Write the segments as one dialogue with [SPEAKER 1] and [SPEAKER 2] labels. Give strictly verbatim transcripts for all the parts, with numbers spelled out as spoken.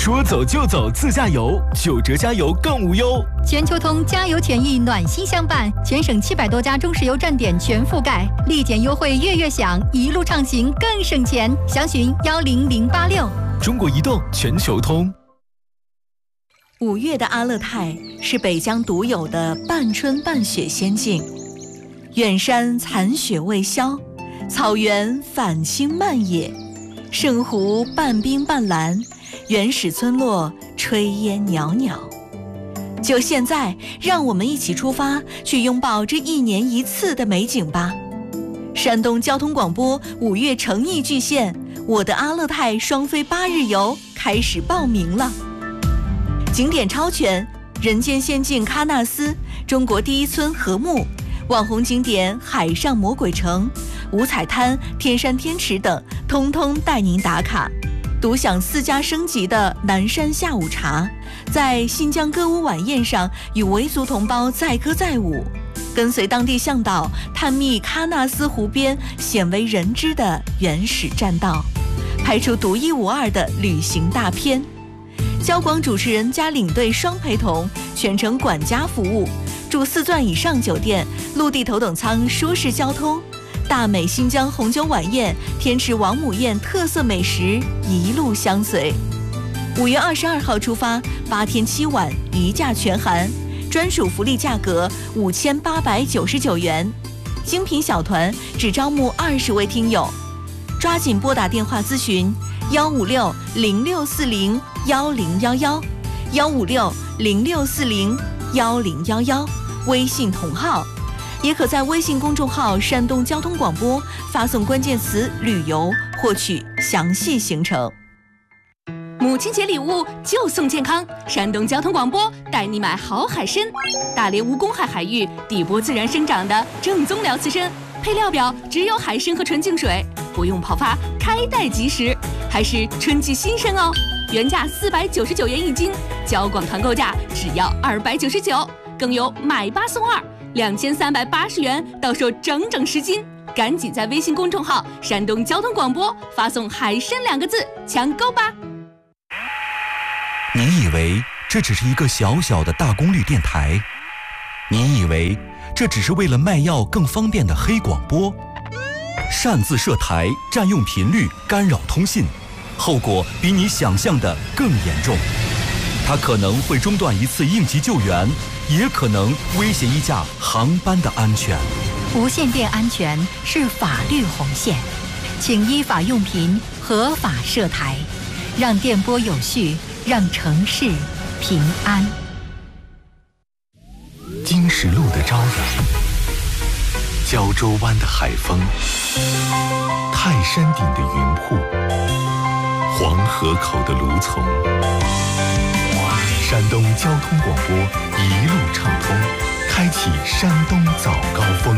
[SPEAKER 1] 说走就走自驾游，九折加油更无忧。
[SPEAKER 2] 全球通加油权益暖心相伴，全省七百多家中石油站点全覆盖，立减优惠月月享，一路畅行更省钱。详询幺零零八六。
[SPEAKER 1] 中国移动全球通。
[SPEAKER 3] 五月的阿勒泰是北疆独有的半春半雪仙境，远山残雪未消，草原返青漫野，圣湖半冰半蓝，原始村落炊烟袅袅。就现在，让我们一起出发，去拥抱这一年一次的美景吧！山东交通广播五月诚意巨献，我的阿勒泰双飞八日游开始报名了。景点超全，人间仙境喀纳斯，中国第一村禾木，网红景点海上魔鬼城、五彩滩、天山天池等，通通带您打卡。独享四家升级的南山下午茶，在新疆歌舞晚宴上与维族同胞载歌载舞，跟随当地向导探秘喀纳斯湖边鲜为人知的原始栈道，拍出独一无二的旅行大片。交广主持人加领队双陪同，全程管家服务，住四钻以上酒店，陆地头等舱舒适交通。大美新疆红酒晚宴、天池王母宴特色美食一路相随。五月二十二号出发，八天七晚一价全含，专属福利价格五千八百九十九元，精品小团只招募二十位听友，抓紧拨打电话咨询幺五六零六四零幺零幺幺，幺五六零六四零幺零幺幺，微信同号。也可在微信公众号山东交通广播发送关键词旅游获取详细行程。
[SPEAKER 4] 母亲节礼物就送健康，山东交通广播带你买好海参，大连无公海海域底部自然生长的正宗辽刺参，配料表只有海参和纯净水，不用泡发，开袋即食，还是春季新鲜哦，原价四百九十九元一斤，交广团购价只要二百九十九，更有买八送二。两千三百八十元到手整整十斤，赶紧在微信公众号山东交通广播发送海参两个字抢购吧。
[SPEAKER 5] 你以为这只是一个小小的大功率电台？你以为这只是为了卖药更方便的黑广播？擅自设台，占用频率，干扰通信，后果比你想象的更严重。它可能会中断一次应急救援，也可能威胁一架航班的安全。
[SPEAKER 2] 无线电安全是法律红线，请依法用频，合法设台，让电波有序，让城市平安。
[SPEAKER 6] 金石路的朝阳，胶州湾的海风，泰山顶的云瀑，黄河口的芦丛。山东交通广播一路畅通，开启山东早高峰。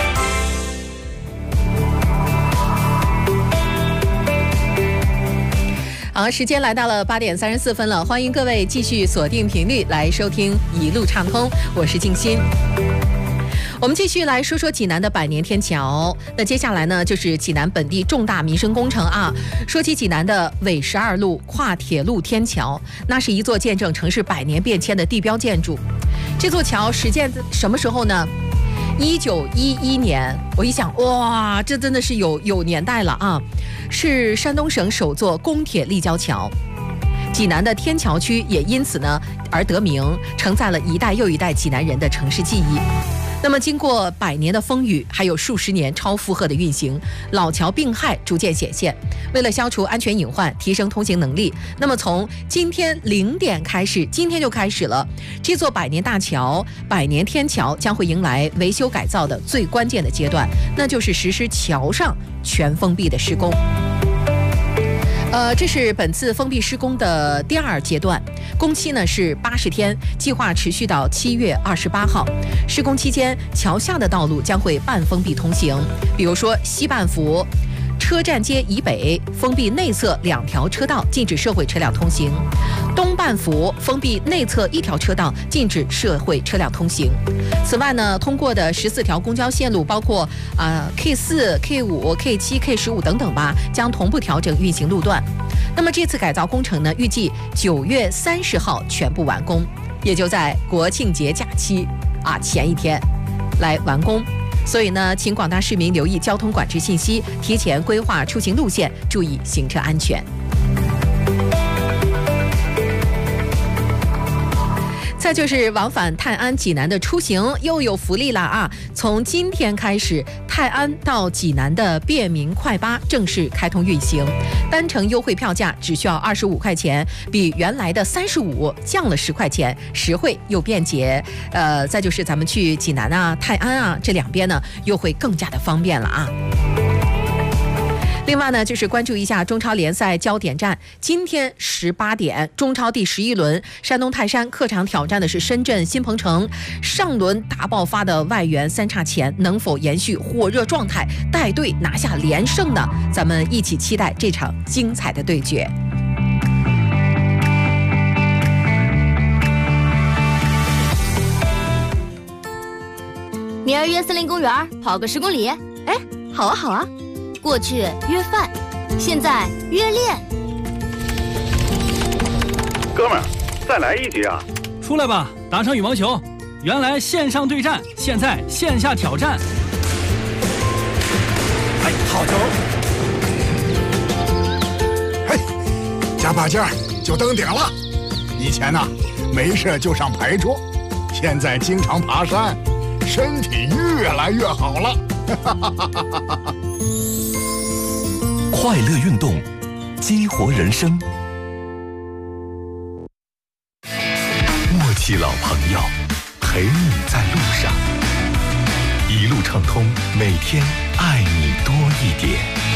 [SPEAKER 7] 好，时间来到了八点三十四分了，欢迎各位继续锁定频率来收听一路畅通，我是静心。我们继续来说说济南的百年天桥。那接下来呢，就是济南本地重大民生工程啊。说起济南的纬十二路跨铁路天桥，那是一座见证城市百年变迁的地标建筑。这座桥始建什么时候呢？一九一一年。我一想，哇，这真的是有有年代了啊！是山东省首座公铁立交桥。济南的天桥区也因此呢而得名，承载了一代又一代济南人的城市记忆。那么经过百年的风雨，还有数十年超负荷的运行，老桥病害逐渐显现。为了消除安全隐患，提升通行能力，那么从今天零点开始，今天就开始了，这座百年大桥、百年天桥将会迎来维修改造的最关键的阶段，那就是实施桥上全封闭的施工。呃，这是本次封闭施工的第二阶段，工期呢是八十天，计划持续到七月二十八号。施工期间，桥下的道路将会半封闭通行，比如说西半幅、 车站街以北封闭内侧两条车道，禁止社会车辆通行；东半府封闭内侧一条车道，禁止社会车辆通行。此外呢，通过的十四条公交线路，包括啊、呃、K 四、K 五、K 七、K 十五等等吧，将同步调整运行路段。那么这次改造工程呢，预计九月三十号全部完工，也就在国庆节假期啊前一天来完工。所以呢，请广大市民留意交通管制信息，提前规划出行路线，注意行车安全。再就是往返泰安、济南的出行又有福利了啊！从今天开始，泰安到济南的便民快巴正式开通运行，单程优惠票价只需要二十五块钱，比原来的三十五降了十块钱，实惠又便捷。呃，再就是咱们去济南啊、泰安啊这两边呢，又会更加的方便了啊。另外呢，就是关注一下中超联赛焦点战。今天十八点，中超第十一轮，山东泰山客场挑战的是深圳新鹏城。上轮大爆发的外援三叉戟能否延续火热状态，带队拿下连胜呢？咱们一起期待这场精彩的对决。
[SPEAKER 8] 明儿约森林公园跑个十公里。
[SPEAKER 3] 哎，好啊好啊。
[SPEAKER 8] 过去约饭，现在约练。
[SPEAKER 9] 哥们儿，再来一局啊！
[SPEAKER 10] 出来吧，打场羽毛球。原来线上对战，现在线下挑战。
[SPEAKER 11] 哎，好球！嘿，加把劲儿就登顶了。以前呢、啊，没事就上牌桌，现在经常爬山，身体越来越好了。哈哈哈哈哈哈！
[SPEAKER 5] 快乐运动，激活人生。
[SPEAKER 6] 默契老朋友，陪你在路上，一路畅通，每天爱你多一点。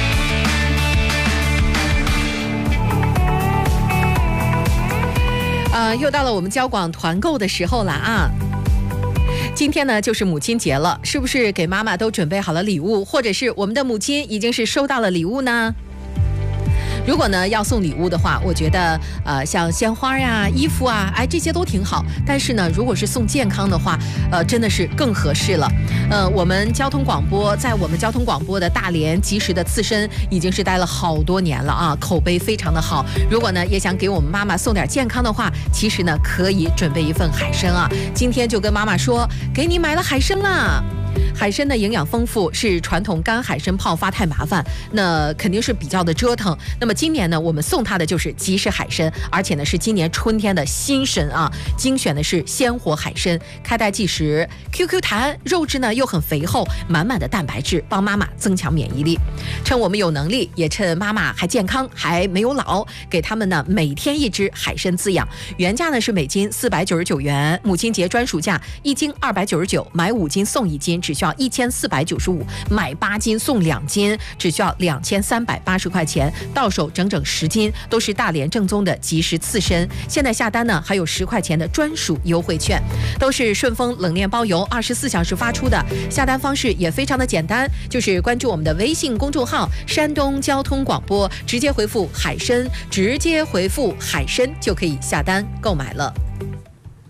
[SPEAKER 7] 呃，又到了我们交广团购的时候了啊！今天呢就是母亲节了，是不是给妈妈都准备好了礼物，或者是我们的母亲已经是收到了礼物呢？如果呢要送礼物的话，我觉得呃像鲜花呀、衣服啊，哎这些都挺好。但是呢，如果是送健康的话，呃真的是更合适了。呃，我们交通广播在我们交通广播的大连及时的刺身已经是待了好多年了啊，口碑非常的好。如果呢也想给我们妈妈送点健康的话，其实呢可以准备一份海参啊。今天就跟妈妈说，给你买了海参啦。海参的营养丰富，是传统干海参泡发太麻烦，那肯定是比较的折腾。那么今年呢，我们送它的就是即食海参，而且呢是今年春天的新参啊，精选的是鲜活海参，开袋即食 ，Q Q 弹，肉质呢又很肥厚，满满的蛋白质，帮妈妈增强免疫力。趁我们有能力，也趁妈妈还健康，还没有老，给他们呢每天一只海参滋养。原价呢是每斤四百九十九元，母亲节专属价一斤二百九十九，买五斤送一斤。只需要一千四百九十五，买八斤送两斤，只需要两千三百八十块钱，到手整整十斤，都是大连正宗的即食刺身。现在下单呢，还有十块钱的专属优惠券，都是顺丰冷链包邮，二十四小时发出的。下单方式也非常的简单，就是关注我们的微信公众号“山东交通广播”，直接回复“海参”，直接回复“海参”就可以下单购买了。